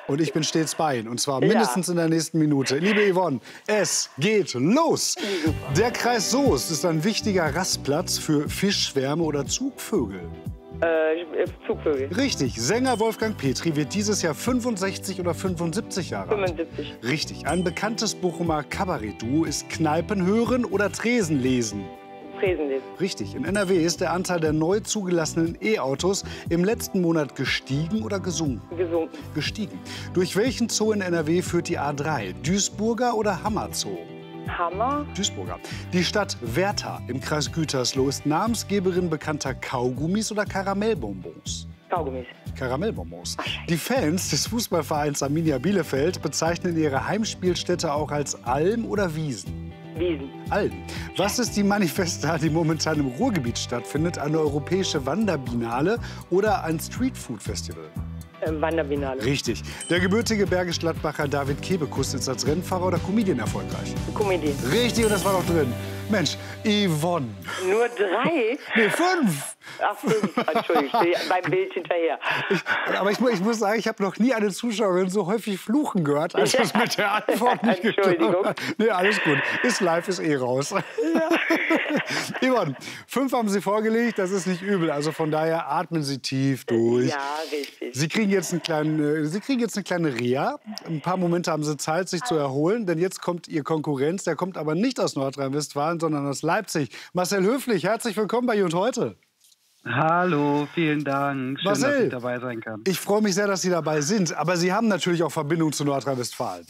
Und ich bin stets bei Ihnen. Und zwar mindestens in der nächsten Minute. Liebe Yvonne, es geht los. Der Kreis Soest ist ein wichtiger Rastplatz für Fischschwärme oder Zugvögel. Zugvögel. Richtig. Sänger Wolfgang Petri wird dieses Jahr 65 oder 75 Jahre alt. 75. Richtig. Ein bekanntes Bochumer Kabarettduo ist Kneipenhören oder Tresenlesen. Tresenlesen. Richtig. In NRW ist der Anteil der neu zugelassenen E-Autos im letzten Monat gestiegen oder gesunken? Gesunken. Gestiegen. Durch welchen Zoo in NRW führt die A3? Duisburger oder Hammerzoo? Hammer. Duisburger. Die Stadt Werther im Kreis Gütersloh ist Namensgeberin bekannter Kaugummis oder Karamellbonbons? Kaugummis. Karamellbonbons. Die Fans des Fußballvereins Arminia Bielefeld bezeichnen ihre Heimspielstätte auch als Alm oder Wiesen. Wiesen. Alm. Was ist die Manifesta, die momentan im Ruhrgebiet stattfindet? Eine europäische Wanderbinale oder ein Streetfood-Festival? Wanderbinale. Richtig. Der gebürtige Bergisch Gladbacher David Kebekus ist als Rennfahrer oder Comedian erfolgreich? Comedian. Richtig, und das war doch drin. Mensch, Yvonne. Nur 3? Nee, 5. Ach, 5. Entschuldigung, ich stehe beim Bild hinterher. Aber ich muss sagen, ich habe noch nie eine Zuschauerin so häufig fluchen gehört, als das mit der Antwort nicht Entschuldigung. hat. Nee, alles gut. Ist live, ist eh raus. Ja. Yvonne, 5 haben Sie vorgelegt, das ist nicht übel. Also von daher atmen Sie tief durch. Ja, richtig. Sie kriegen jetzt eine kleine Reha. Ein paar Momente haben Sie Zeit, sich zu erholen. Denn jetzt kommt Ihr Konkurrenz. Der kommt aber nicht aus Nordrhein-Westfalen, sondern aus Leipzig. Marcel Höflich, herzlich willkommen bei Jund heute. Hallo, vielen Dank. Schön, Marcel, dass ich dabei sein kann. Ich freue mich sehr, dass Sie dabei sind. Aber Sie haben natürlich auch Verbindung zu Nordrhein-Westfalen.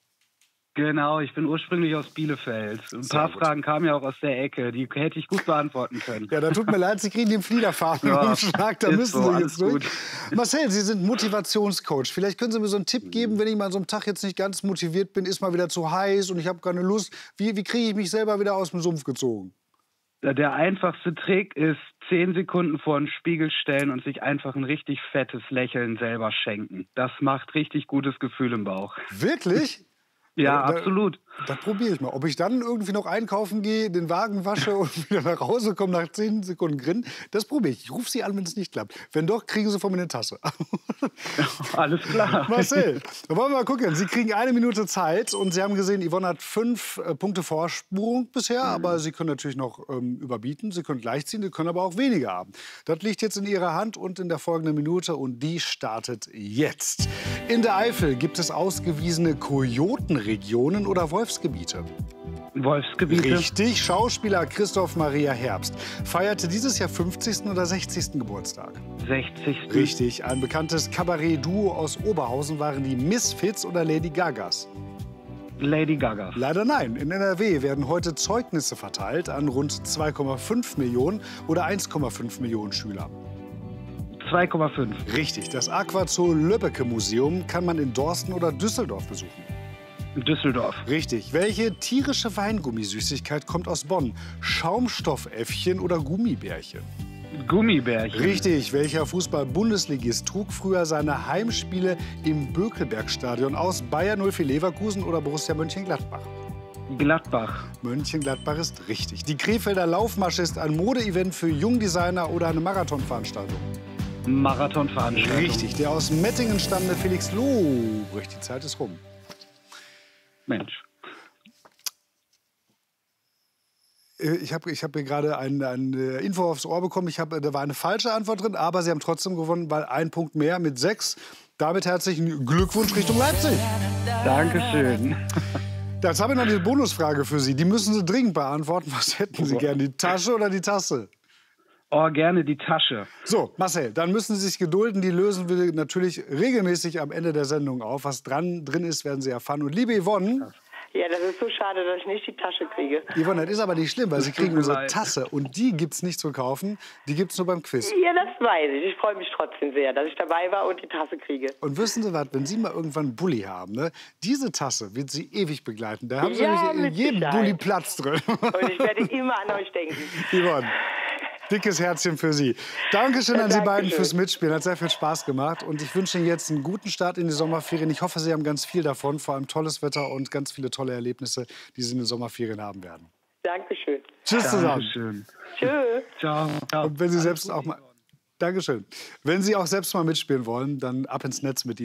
Genau, ich bin ursprünglich aus Bielefeld. Ein paar Fragen kamen ja auch aus der Ecke. Die hätte ich gut beantworten können. Ja, da tut mir leid, Sie kriegen den Fliederfaden im Schlag. Da müssen Sie jetzt durch. Marcel, Sie sind Motivationscoach. Vielleicht können Sie mir so einen Tipp geben, wenn ich mal so einem Tag jetzt nicht ganz motiviert bin, ist mal wieder zu heiß und ich habe keine Lust. Wie kriege ich mich selber wieder aus dem Sumpf gezogen? Der einfachste Trick ist 10 Sekunden vor den Spiegel stellen und sich einfach ein richtig fettes Lächeln selber schenken. Das macht richtig gutes Gefühl im Bauch. Wirklich? Ja, absolut. Das probiere ich mal. Ob ich dann irgendwie noch einkaufen gehe, den Wagen wasche und wieder nach Hause komme nach 10 Sekunden Grin, das probiere ich. Ich rufe Sie an, wenn es nicht klappt. Wenn doch, kriegen Sie von mir eine Tasse. Alles klar. Marcel, da wollen wir mal gucken. Sie kriegen 1 Minute Zeit und Sie haben gesehen, Yvonne hat 5 Punkte Vorsprung bisher, aber Sie können natürlich noch überbieten, Sie können gleichziehen, Sie können aber auch weniger haben. Das liegt jetzt in Ihrer Hand und in der folgenden Minute und die startet jetzt. In der Eifel gibt es ausgewiesene Kojotenregionen oder Wolfsgebiete? Wolfsgebiete. Richtig. Schauspieler Christoph Maria Herbst feierte dieses Jahr 50. oder 60. Geburtstag? 60. Richtig. Ein bekanntes Kabarett-Duo aus Oberhausen waren die Misfits oder Lady Gagas? Lady Gaga. Leider nein. In NRW werden heute Zeugnisse verteilt an rund 2,5 Millionen oder 1,5 Millionen Schüler. 2,5. Richtig. Das Aquazoo Löbbecke Museum kann man in Dorsten oder Düsseldorf besuchen. Düsseldorf. Richtig. Welche tierische Weingummisüßigkeit kommt aus Bonn? Schaumstoffäffchen oder Gummibärchen? Gummibärchen. Richtig. Welcher Fußball-Bundesligist trug früher seine Heimspiele im Bökelbergstadion aus? Bayer 04 Leverkusen oder Borussia Mönchengladbach? Gladbach. Mönchengladbach ist richtig. Die Krefelder Laufmasche ist ein Modeevent für Jungdesigner oder eine Marathonveranstaltung? Marathonveranstaltung. Richtig. Der aus Mettingen stammende Felix Lobrecht. Die Zeit ist rum. Mensch. Ich hab hier gerade eine Info aufs Ohr bekommen. Da war eine falsche Antwort drin, aber Sie haben trotzdem gewonnen, weil 1 Punkt mehr mit 6. Damit herzlichen Glückwunsch Richtung Leipzig. Dankeschön. Jetzt habe ich noch eine Bonusfrage für Sie. Die müssen Sie dringend beantworten. Was hätten Sie gern, die Tasche oder die Tasse? Oh, gerne die Tasche. So, Marcel, dann müssen Sie sich gedulden. Die lösen wir natürlich regelmäßig am Ende der Sendung auf. Was drin ist, werden Sie erfahren. Und liebe Yvonne... Ja, das ist so schade, dass ich nicht die Tasche kriege. Yvonne, das ist aber nicht schlimm, weil Sie kriegen unsere Tasse. Und die gibt es nicht zu kaufen, die gibt es nur beim Quiz. Ja, das weiß ich. Ich freue mich trotzdem sehr, dass ich dabei war und die Tasse kriege. Und wissen Sie was, wenn Sie mal irgendwann einen Bulli haben, ne, diese Tasse wird Sie ewig begleiten. Da haben Sie Ja, nämlich in jedem Bulli Platz drin. Und ich werde immer an euch denken. Yvonne, dickes Herzchen für Sie. Dankeschön an Sie beiden fürs Mitspielen. Hat sehr viel Spaß gemacht. Und ich wünsche Ihnen jetzt einen guten Start in die Sommerferien. Ich hoffe, Sie haben ganz viel davon. Vor allem tolles Wetter und ganz viele tolle Erlebnisse, die Sie in den Sommerferien haben werden. Dankeschön. Tschüss zusammen. Dankeschön. Tschüss. Ciao. Und wenn Sie selbst auch mal... Dankeschön. Wenn Sie auch selbst mal mitspielen wollen, dann ab ins Netz mit Ihnen.